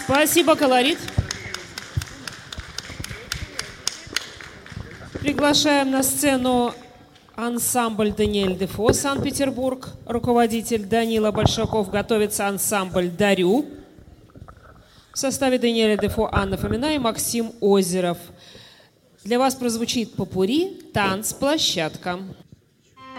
Спасибо, колорит. Приглашаем на сцену ансамбль Даниэль Дефо, Санкт-Петербург. Руководитель Данила Большаков. Готовится ансамбль «Дарю». В составе Даниэля Дефо, Анна Фомина и Максим Озеров. Для вас прозвучит попурри «Танцплощадка».